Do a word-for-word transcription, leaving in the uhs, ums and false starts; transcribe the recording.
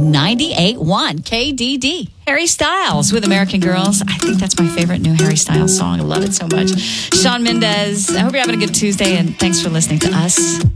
ninety-eight point one K D D. Harry Styles with American Girls. I think that's my favorite new Harry Styles song. I love it so much. Shawn Mendes. I hope you're having a good Tuesday, and thanks for listening to us.